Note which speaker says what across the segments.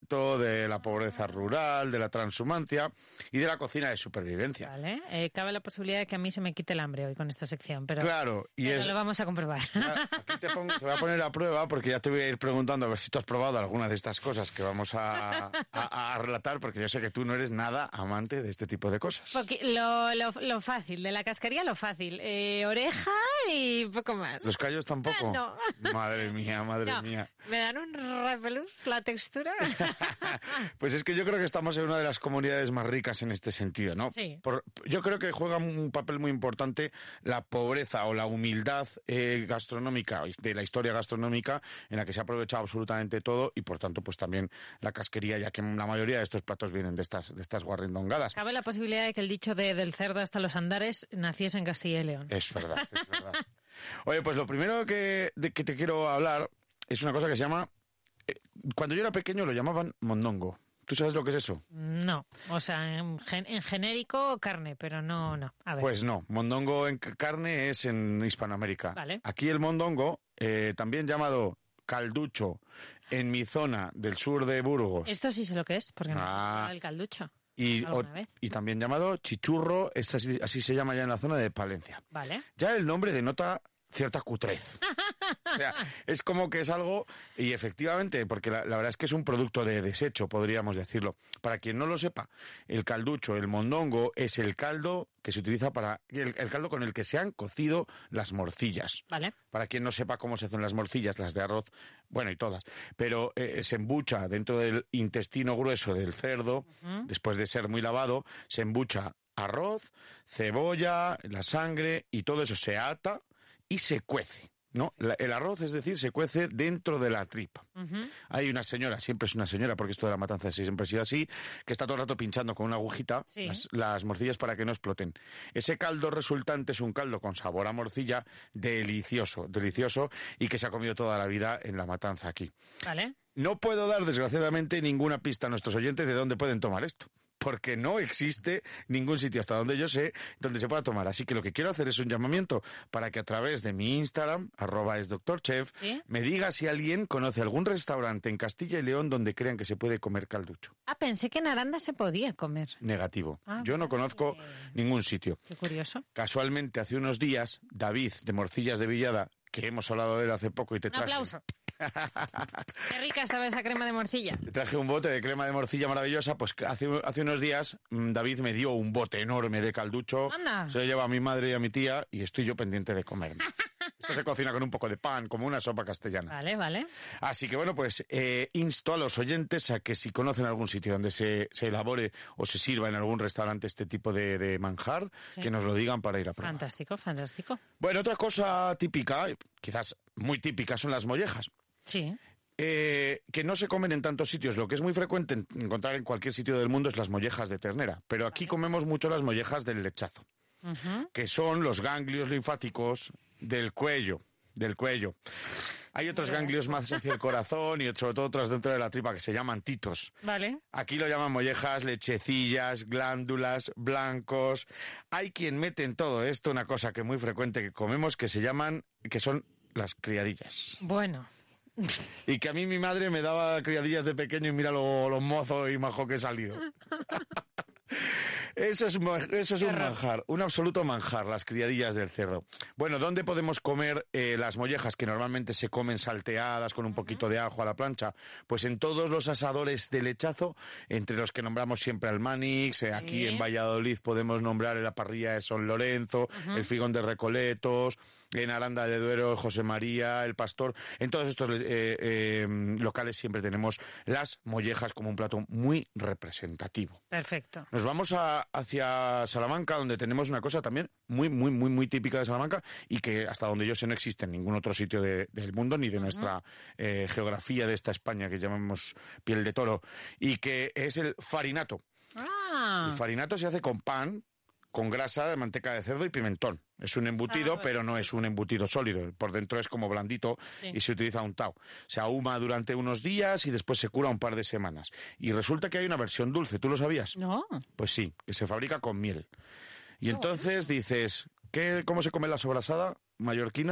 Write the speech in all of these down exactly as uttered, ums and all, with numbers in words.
Speaker 1: campo, de la pobreza rural, de la transhumancia y de la cocina de supervivencia.
Speaker 2: Vale, eh, cabe la posibilidad de que a mí se me quite el hambre hoy con esta sección, pero,
Speaker 1: claro, y
Speaker 2: pero
Speaker 1: es,
Speaker 2: lo vamos a comprobar.
Speaker 1: Ya, aquí te, pongo, te voy a poner a prueba porque ya te voy a ir preguntando a ver si tú has probado alguna de estas cosas que vamos a, a, a relatar, porque yo sé que tú no eres nada amante de este tipo de cosas.
Speaker 2: Porque lo, lo, lo fácil, de la cascaría lo fácil, eh, oreja y poco más.
Speaker 1: ¿Los callos tampoco?
Speaker 2: No.
Speaker 1: Madre mía, madre
Speaker 2: no,
Speaker 1: mía.
Speaker 2: ¿Me dan un repelús la textura?
Speaker 1: Pues es que yo creo que estamos en una de las comunidades más ricas en este sentido, ¿no?
Speaker 2: Sí.
Speaker 1: Por, yo creo que juega un papel muy importante la pobreza o la humildad eh, gastronómica, de la historia gastronómica, en la que se ha aprovechado absolutamente todo y, por tanto, pues también la casquería, ya que la mayoría de estos platos vienen de estas, de estas guarrindongadas.
Speaker 2: Cabe la posibilidad de que el dicho de del cerdo hasta los andares naciese en Castilla y León.
Speaker 1: Es verdad, es verdad. Oye, pues lo primero que, de que te quiero hablar es una cosa que se llama... Eh, cuando yo era pequeño lo llamaban mondongo. ¿Tú sabes lo que es eso?
Speaker 2: No, o sea, en, gen- en genérico carne, pero no, no. A ver.
Speaker 1: Pues no, mondongo en carne es en Hispanoamérica.
Speaker 2: Vale.
Speaker 1: Aquí el mondongo, eh, también llamado calducho, en mi zona del sur de Burgos.
Speaker 2: Esto sí sé lo que es, porque me
Speaker 1: Ah.
Speaker 2: ah. el calducho.
Speaker 1: Y, o,
Speaker 2: vez?
Speaker 1: y también llamado chichurro, es así, así se llama ya en la zona de Palencia.
Speaker 2: Vale.
Speaker 1: Ya el nombre denota cierta cutrez. O sea, es como que es algo, y efectivamente, porque la, la verdad es que es un producto de desecho, podríamos decirlo. Para quien no lo sepa, el calducho, el mondongo, es el caldo que se utiliza para, el, el caldo con el que se han cocido las morcillas.
Speaker 2: Vale.
Speaker 1: Para quien no sepa cómo se hacen las morcillas, las de arroz, bueno, y todas, pero eh, se embucha dentro del intestino grueso del cerdo, uh-huh. Después de ser muy lavado, se embucha arroz, cebolla, la sangre, y todo eso se ata y se cuece, ¿no? La, el arroz, es decir, se cuece dentro de la tripa. Uh-huh. Hay una señora, siempre es una señora, porque esto de la matanza siempre ha sido así, que está todo el rato pinchando con una agujita sí. las, las morcillas para que no exploten. Ese caldo resultante es un caldo con sabor a morcilla delicioso, delicioso, y que se ha comido toda la vida en la matanza aquí.
Speaker 2: Vale.
Speaker 1: No puedo dar, desgraciadamente, ninguna pista a nuestros oyentes de dónde pueden tomar esto, porque no existe ningún sitio, hasta donde yo sé, donde se pueda tomar. Así que lo que quiero hacer es un llamamiento para que a través de mi Instagram, arroba es doctor chef, ¿sí? Me diga si alguien conoce algún restaurante en Castilla y León donde crean que se puede comer calducho.
Speaker 2: Ah, pensé que en Aranda se podía comer.
Speaker 1: Negativo.
Speaker 2: Ah,
Speaker 1: yo no conozco
Speaker 2: eh...
Speaker 1: ningún sitio.
Speaker 2: Qué curioso.
Speaker 1: Casualmente, hace unos días, David, de Morcillas de Villada, que hemos hablado de él hace poco y te traje...
Speaker 2: Un aplauso. Qué rica estaba esa crema de morcilla.
Speaker 1: Te traje un bote de crema de morcilla maravillosa, pues hace, hace unos días David me dio un bote enorme de calducho.
Speaker 2: Anda.
Speaker 1: Se lo lleva a mi madre y a mi tía y estoy yo pendiente de comerme. Esto se cocina con un poco de pan, como una sopa castellana.
Speaker 2: Vale, vale.
Speaker 1: Así que bueno, pues eh, insto a los oyentes a que si conocen algún sitio donde se, se elabore o se sirva en algún restaurante este tipo de, de manjar, sí. Que nos lo digan para ir a probar.
Speaker 2: Fantástico, fantástico.
Speaker 1: Bueno, otra cosa típica, quizás muy típica, son las mollejas.
Speaker 2: Sí.
Speaker 1: Eh, que no se comen en tantos sitios. Lo que es muy frecuente encontrar en cualquier sitio del mundo es las mollejas de ternera. Pero aquí vale. Comemos mucho las mollejas del lechazo, uh-huh. Que son los ganglios linfáticos del cuello. Del cuello. Hay otros ganglios más hacia el corazón y sobre todo otros dentro de la tripa que se llaman titos.
Speaker 2: Vale.
Speaker 1: Aquí lo llaman mollejas, lechecillas, glándulas, blancos. Hay quien mete en todo esto una cosa que es muy frecuente que comemos que se llaman, que son las criadillas.
Speaker 2: Bueno.
Speaker 1: Y que a mí mi madre me daba criadillas de pequeño y mira lo, lo mozo y majo que he salido. Eso es, eso es un manjar, un absoluto manjar, las criadillas del cerdo. Bueno, ¿dónde podemos comer eh, las mollejas que normalmente se comen salteadas con un poquito de ajo a la plancha? Pues en todos los asadores de lechazo, entre los que nombramos siempre al Manix, eh, aquí sí. En Valladolid podemos nombrar en la parrilla de Son Lorenzo, uh-huh. El Figón de Recoletos, en Aranda de Duero, José María, El Pastor. En todos estos eh, eh, locales siempre tenemos las mollejas como un plato muy representativo.
Speaker 2: Perfecto.
Speaker 1: Nos vamos a, hacia Salamanca, donde tenemos una cosa también muy, muy, muy, muy típica de Salamanca y que hasta donde yo sé no existe en ningún otro sitio de, del mundo ni de uh-huh. nuestra eh, geografía de esta España que llamamos piel de toro, y que es el farinato.
Speaker 2: Ah.
Speaker 1: El farinato se hace con pan, con grasa de manteca de cerdo y pimentón. Es un embutido, ah, pero no es un embutido sólido. Por dentro es como blandito, sí. Y se utiliza untado. Se ahuma durante unos días y después se cura un par de semanas. Y resulta que hay una versión dulce. ¿Tú lo sabías?
Speaker 2: No.
Speaker 1: Pues sí, que se fabrica con miel. Y entonces dices, ¿qué, ¿cómo se come la sobrasada mallorquina?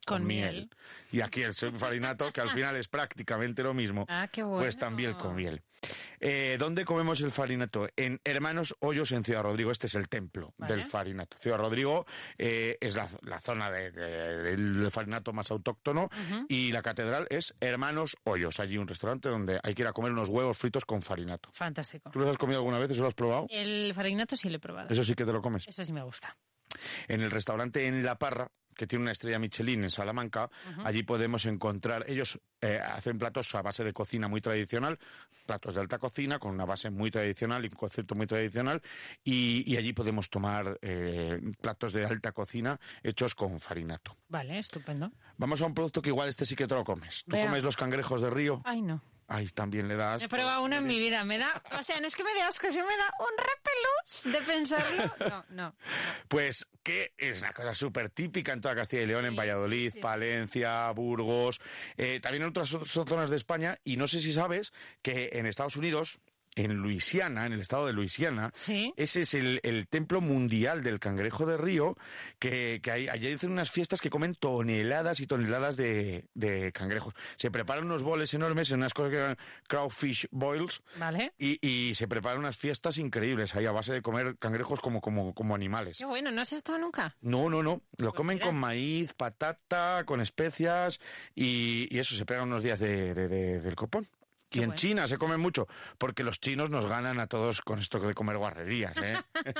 Speaker 2: Con,
Speaker 1: con miel.
Speaker 2: miel.
Speaker 1: Y aquí el farinato, que al final es prácticamente lo mismo,
Speaker 2: ah, qué bueno.
Speaker 1: pues también con miel. Eh, ¿Dónde comemos el farinato? En Hermanos Hoyos, en Ciudad Rodrigo. Este es el templo vale. del farinato. Ciudad Rodrigo eh, es la, la zona de, de, del farinato más autóctono uh-huh. y la catedral es Hermanos Hoyos. Allí un restaurante donde hay que ir a comer unos huevos fritos con farinato.
Speaker 2: Fantástico.
Speaker 1: ¿Tú los has comido alguna vez? ¿Eso lo has probado?
Speaker 2: El farinato sí lo he probado.
Speaker 1: ¿Eso sí que te lo comes?
Speaker 2: Eso sí me gusta.
Speaker 1: En el restaurante En La Parra, que tiene una estrella Michelin en Salamanca, uh-huh. allí podemos encontrar, ellos eh, hacen platos a base de cocina muy tradicional, platos de alta cocina con una base muy tradicional y un concepto muy tradicional, y, y allí podemos tomar eh, platos de alta cocina hechos con farinato.
Speaker 2: Vale, estupendo.
Speaker 1: Vamos a un producto que igual este sí que te lo comes. ¿Tú
Speaker 2: Vea.
Speaker 1: comes los cangrejos de río?
Speaker 2: Ay, no.
Speaker 1: Ay, también le das...
Speaker 2: He probado uno en mi vida, me da... O sea, no es que me dé asco, sí me da un repelús de pensarlo. No, no, no.
Speaker 1: Pues que es una cosa súper típica en toda Castilla y León, sí, en Valladolid, sí, sí. Palencia, Burgos, eh, también en otras zonas de España, y no sé si sabes que en Estados Unidos... En Luisiana, en el estado de Luisiana,
Speaker 2: ¿sí?
Speaker 1: Ese es el, el templo mundial del cangrejo de río, que, que hay, allí hacen unas fiestas que comen toneladas y toneladas de, de cangrejos. Se preparan unos boles enormes, en unas cosas que llaman crawfish boils,
Speaker 2: ¿vale?
Speaker 1: y, y se preparan unas fiestas increíbles ahí a base de comer cangrejos como, como, como animales.
Speaker 2: Qué bueno, ¿no has estado nunca?
Speaker 1: No, no, no. Lo
Speaker 2: pues
Speaker 1: comen
Speaker 2: mira.
Speaker 1: con maíz, patata, con especias, y, y eso, se pegan unos días de, de, de, del copón. Y en bueno. China se come mucho, porque los chinos nos ganan a todos con esto de comer guarrerías, ¿eh?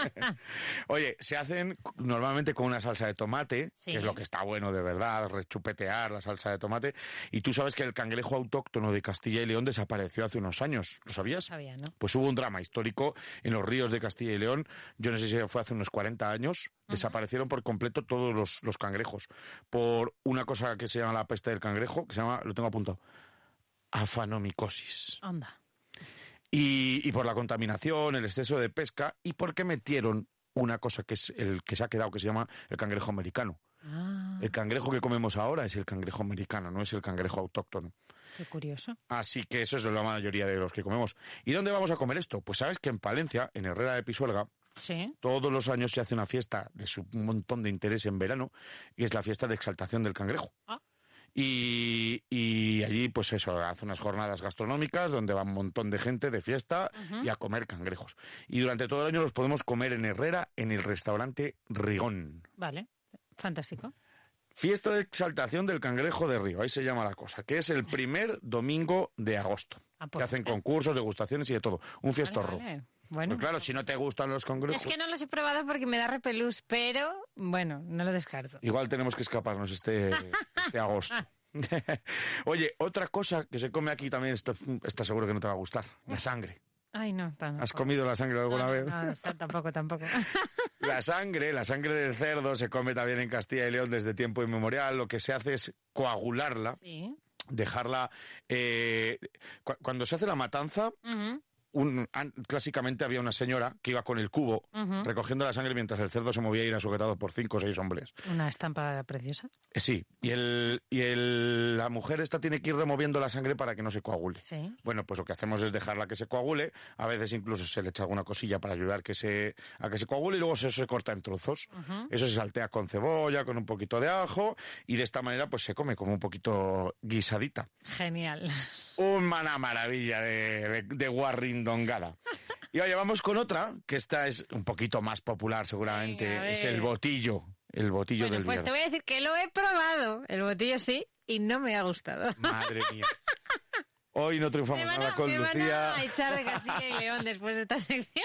Speaker 1: Oye, se hacen normalmente con una salsa de tomate, sí. que es lo que está bueno de verdad, rechupetear la salsa de tomate. Y tú sabes que el cangrejo autóctono de Castilla y León desapareció hace unos años. ¿Lo sabías?
Speaker 2: No sabía, ¿no?
Speaker 1: Pues hubo un drama histórico en los ríos de Castilla y León. Yo no sé si fue hace unos cuarenta años. Uh-huh. Desaparecieron por completo todos los, los cangrejos. Por una cosa que se llama la peste del cangrejo, que se llama, lo tengo apuntado, afanomicosis.
Speaker 2: Anda.
Speaker 1: Y, y por la contaminación, el exceso de pesca, y porque metieron una cosa que es el que se ha quedado, que se llama el cangrejo americano.
Speaker 2: Ah.
Speaker 1: El cangrejo que comemos ahora es el cangrejo americano, no es el cangrejo autóctono.
Speaker 2: Qué curioso.
Speaker 1: Así que eso es la mayoría de los que comemos. ¿Y dónde vamos a comer esto? Pues sabes que en Palencia, en Herrera de Pisuerga,
Speaker 2: sí.
Speaker 1: todos los años se hace una fiesta de su, un montón de interés en verano, y es la fiesta de exaltación del cangrejo.
Speaker 2: Ah.
Speaker 1: Y, y allí, pues eso, hace unas jornadas gastronómicas donde va un montón de gente de fiesta uh-huh. y a comer cangrejos. Y durante todo el año los podemos comer en Herrera, en el restaurante Rigón.
Speaker 2: Vale, fantástico.
Speaker 1: Fiesta de exaltación del cangrejo de río, ahí se llama la cosa, que es el primer domingo de agosto.
Speaker 2: Ah, pues,
Speaker 1: que hacen
Speaker 2: ¿eh?
Speaker 1: concursos, degustaciones y de todo. Un fiestorro.
Speaker 2: Vale, vale. Bueno,
Speaker 1: pues claro, si no te gustan los cangrejos...
Speaker 2: Es que no los he probado porque me da repelús, pero bueno, no lo descarto.
Speaker 1: Igual tenemos que escaparnos este, este agosto. Oye, otra cosa que se come aquí también, está, está seguro que no te va a gustar, la sangre.
Speaker 2: Ay, no. Tampoco.
Speaker 1: ¿Has comido la sangre alguna
Speaker 2: no,
Speaker 1: vez?
Speaker 2: No, no, tampoco, tampoco.
Speaker 1: La sangre, la sangre del cerdo se come también en Castilla y León desde tiempo inmemorial. Lo que se hace es coagularla,
Speaker 2: sí.
Speaker 1: dejarla... Eh, cu- cuando se hace la matanza...
Speaker 2: Uh-huh.
Speaker 1: Un, an, clásicamente había una señora que iba con el cubo uh-huh. recogiendo la sangre mientras el cerdo se movía y era sujetado por cinco o seis hombres.
Speaker 2: ¿Una estampa preciosa?
Speaker 1: Eh, sí, y, el, y el, la mujer esta tiene que ir removiendo la sangre para que no se coagule.
Speaker 2: Sí.
Speaker 1: Bueno, pues lo que hacemos es dejarla que se coagule, a veces incluso se le echa alguna cosilla para ayudar que se, a que se coagule y luego eso se corta en trozos. Uh-huh. Eso se saltea con cebolla, con un poquito de ajo y de esta manera pues se come como un poquito guisadita.
Speaker 2: Genial.
Speaker 1: Una maravilla de, de, de guarrindongada. Y oye, vamos con otra, que esta es un poquito más popular seguramente,
Speaker 2: Venga,
Speaker 1: es el botillo, el botillo
Speaker 2: bueno,
Speaker 1: del
Speaker 2: pues
Speaker 1: viernes.
Speaker 2: te voy a decir que lo he probado, el botillo sí, y no me ha gustado.
Speaker 1: Madre mía. Hoy no triunfamos
Speaker 2: me van
Speaker 1: nada
Speaker 2: a,
Speaker 1: con
Speaker 2: me
Speaker 1: Lucía.
Speaker 2: Van a echar de Castilla y León después de esta sección.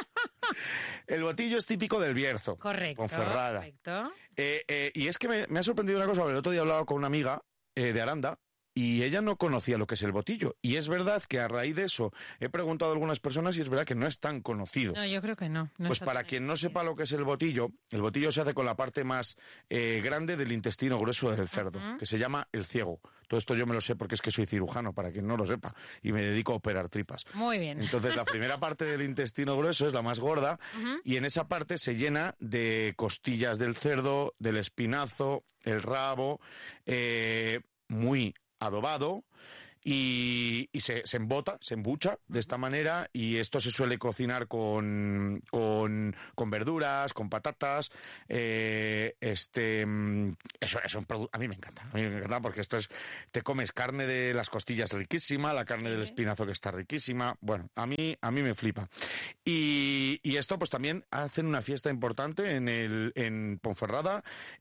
Speaker 1: El botillo es típico del Bierzo.
Speaker 2: Correcto.
Speaker 1: Ponferrada.
Speaker 2: Correcto.
Speaker 1: Eh, eh, y es que me, me ha sorprendido una cosa, porque el otro día he hablado con una amiga eh, de Aranda, y ella no conocía lo que es el botillo. Y es verdad que a raíz de eso he preguntado a algunas personas y es verdad que no es tan conocido.
Speaker 2: No, yo creo que no. no
Speaker 1: pues para quien no sepa lo que es el botillo, el botillo se hace con la parte más eh, grande del intestino grueso del cerdo, uh-huh. que se llama el ciego. Todo esto yo me lo sé porque es que soy cirujano, para quien no lo sepa, y me dedico a operar tripas.
Speaker 2: Muy bien.
Speaker 1: Entonces la primera parte del intestino grueso es la más gorda,
Speaker 2: uh-huh.
Speaker 1: y en esa parte se llena de costillas del cerdo, del espinazo, el rabo, eh, muy adobado, y, y se, se embota, se embucha de esta manera, y esto se suele cocinar con, con, con verduras, con patatas. Eh, este, eso es un producto, a mí me encanta, a mí me encanta porque esto es, te comes carne de las costillas riquísima, la carne sí. del espinazo que está riquísima. Bueno, a mí, a mí me flipa. Y, y esto pues también hacen una fiesta importante en el en Ponferrada,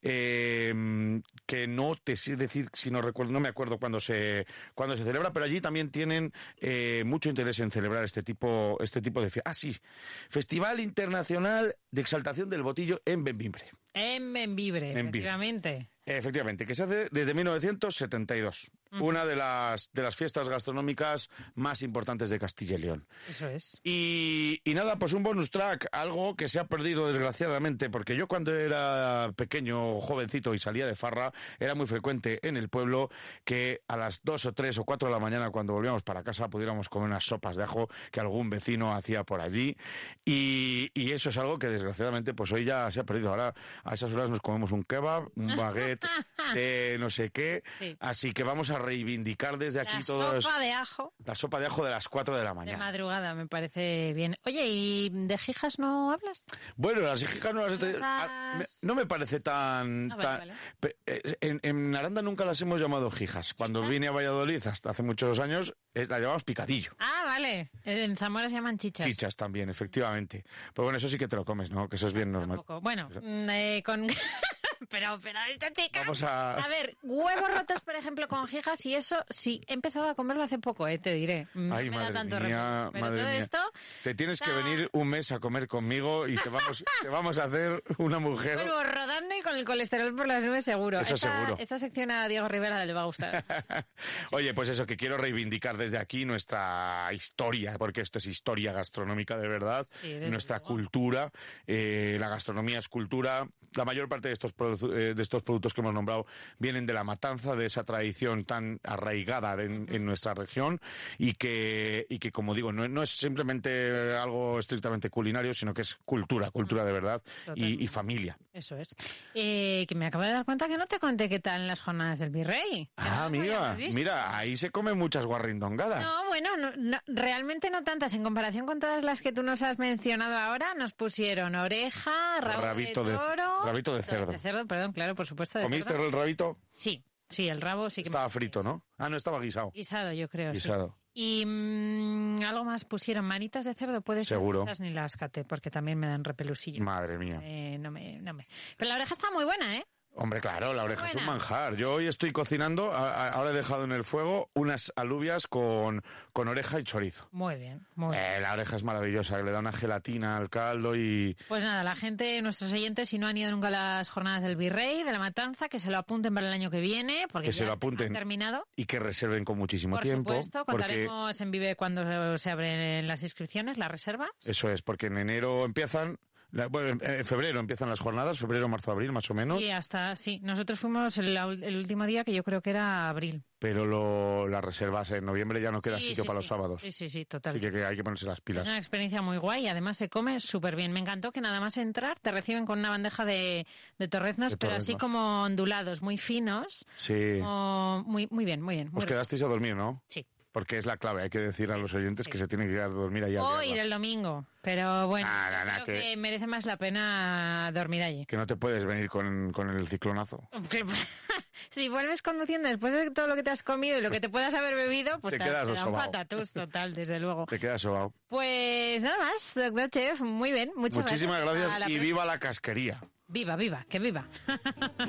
Speaker 1: eh, que no te sé decir si no recuerdo, no me acuerdo cuándo se cuándo se celebra, pero allí también tienen eh, mucho interés en celebrar este tipo este tipo de fiesta. Ah, sí, Festival Internacional de Exaltación del Botillo en Bembibre.
Speaker 2: En Bembibre, efectivamente.
Speaker 1: Efectivamente, que se hace desde mil novecientos setenta y dos. Uh-huh. Una de las de las fiestas gastronómicas más importantes de Castilla y León.
Speaker 2: Eso es.
Speaker 1: Y, y nada, pues un bonus track, algo que se ha perdido desgraciadamente, porque yo cuando era pequeño, jovencito y salía de farra, era muy frecuente en el pueblo que a las dos o tres o cuatro de la mañana, cuando volvíamos para casa, pudiéramos comer unas sopas de ajo que algún vecino hacía por allí. Y, y eso es algo que desgraciadamente pues hoy ya se ha perdido. Ahora a esas horas nos comemos un kebab, un baguette de no sé qué, sí. Así que vamos a reivindicar desde aquí todos...
Speaker 2: La sopa de ajo.
Speaker 1: La sopa de ajo de las cuatro de la mañana.
Speaker 2: De madrugada, me parece bien. Oye, ¿y de jijas no hablas?
Speaker 1: Bueno, las jijas no las... He... No me parece tan...
Speaker 2: Ah,
Speaker 1: tan...
Speaker 2: Vale, vale.
Speaker 1: En, en Aranda nunca las hemos llamado jijas. Cuando ¿Chichas? Vine a Valladolid hasta hace muchos años, las llamamos picadillo.
Speaker 2: Ah, vale. En Zamora se llaman chichas.
Speaker 1: Chichas también, efectivamente. Pero bueno, eso sí que te lo comes, ¿no? Que eso es bien normal.
Speaker 2: Tampoco. Bueno, eh, con... Pero, pero, esta chica...
Speaker 1: Vamos a...
Speaker 2: A ver, huevos rotos, por ejemplo, con jijas, y eso sí, he empezado a comerlo hace poco, eh, te diré.
Speaker 1: Ay,
Speaker 2: me
Speaker 1: madre
Speaker 2: da tanto
Speaker 1: mía,
Speaker 2: Pero
Speaker 1: madre
Speaker 2: todo
Speaker 1: mía.
Speaker 2: esto...
Speaker 1: Te tienes
Speaker 2: está...
Speaker 1: que venir un mes a comer conmigo y te vamos, te vamos a hacer una mujer...
Speaker 2: Vuelvo rodando y con el colesterol por las nubes seguro.
Speaker 1: Eso
Speaker 2: esta,
Speaker 1: seguro.
Speaker 2: Esta sección a Diego Rivera le va a gustar.
Speaker 1: Oye, pues eso, que quiero reivindicar desde aquí nuestra historia, porque esto es historia gastronómica de verdad, sí, nuestra luego. cultura. Eh, la gastronomía es cultura. La mayor parte de estos, produ- eh, de estos productos que hemos nombrado vienen de la matanza, de esa tradición tan arraigada en, en nuestra región, y que, y que como digo, no, no es simplemente algo estrictamente culinario, sino que es cultura, cultura de verdad y, y familia.
Speaker 2: Eso es. Eh, que me acabo de dar cuenta que no te conté qué tal en las jornadas del Virrey.
Speaker 1: Ah, amiga, mira, ahí se comen muchas guarrindongadas.
Speaker 2: No, bueno, no, no, realmente no tantas. En comparación con todas las que tú nos has mencionado ahora, nos pusieron oreja, rabo
Speaker 1: rabito
Speaker 2: de toro...
Speaker 1: De, rabito de cerdo.
Speaker 2: De cerdo, perdón, claro, por supuesto. De
Speaker 1: ¿Comiste
Speaker 2: cerdo.
Speaker 1: el rabito?
Speaker 2: Sí, sí, el rabo sí que...
Speaker 1: Estaba frito, ¿no? Ah, no, estaba guisado.
Speaker 2: Guisado, yo creo,
Speaker 1: Guisado.
Speaker 2: Sí. Y mmm, algo más pusieron, manitas de cerdo, puede ser.
Speaker 1: Seguro.
Speaker 2: Esas ni las caté, porque también me dan repelusillo.
Speaker 1: Madre mía.
Speaker 2: Eh, no me, no me... Pero la oreja está muy buena, ¿eh?
Speaker 1: Hombre, claro, la oreja
Speaker 2: Buena.
Speaker 1: es un manjar. Yo hoy estoy cocinando, a, a, ahora he dejado en el fuego unas alubias con, con oreja y chorizo.
Speaker 2: Muy bien, muy bien.
Speaker 1: Eh, la oreja es maravillosa, le da una gelatina al caldo y...
Speaker 2: Pues nada, la gente, nuestros oyentes, si no han ido nunca a las jornadas del Virrey, de la Matanza, que se lo apunten para el año que viene, porque
Speaker 1: que
Speaker 2: ya
Speaker 1: se lo apunten
Speaker 2: han terminado.
Speaker 1: Y que reserven con muchísimo
Speaker 2: Por
Speaker 1: tiempo.
Speaker 2: Por supuesto, contaremos porque... en Vive cuando se abren las inscripciones, las reservas.
Speaker 1: Eso es, porque en enero empiezan... Bueno, en febrero empiezan las jornadas, febrero, marzo, abril, más o menos.
Speaker 2: Sí, hasta, sí. Nosotros fuimos el, el último día, que yo creo que era abril.
Speaker 1: Pero lo, las reservas en noviembre ya no queda
Speaker 2: sí,
Speaker 1: sitio
Speaker 2: sí,
Speaker 1: para
Speaker 2: sí.
Speaker 1: los sábados.
Speaker 2: Sí, sí, sí, total.
Speaker 1: Así que, que hay que ponerse las pilas.
Speaker 2: Es una experiencia muy guay y además se come súper bien. Me encantó que nada más entrar te reciben con una bandeja de, de torreznos, de pero torreznos. Así como ondulados, muy finos.
Speaker 1: Sí.
Speaker 2: Como muy, muy bien, muy bien. Muy
Speaker 1: Os quedasteis a dormir, ¿no?
Speaker 2: Sí.
Speaker 1: Porque es la clave, hay que decir a los oyentes sí. que se tienen que ir a dormir allá.
Speaker 2: O ir el domingo, pero bueno,
Speaker 1: ah, nah, nah,
Speaker 2: creo
Speaker 1: que...
Speaker 2: que merece más la pena dormir allí.
Speaker 1: Que no te puedes venir con, con el ciclonazo.
Speaker 2: Si vuelves conduciendo después de todo lo que te has comido y lo que te puedas haber bebido, pues
Speaker 1: te,
Speaker 2: te,
Speaker 1: quedas
Speaker 2: te da un
Speaker 1: sobao.
Speaker 2: patatús total, desde luego.
Speaker 1: Te quedas sobao.
Speaker 2: Pues nada más, doctor Chef, muy bien, muchas
Speaker 1: Muchísimas
Speaker 2: gracias.
Speaker 1: gracias y viva la casquería.
Speaker 2: Viva, viva, que viva.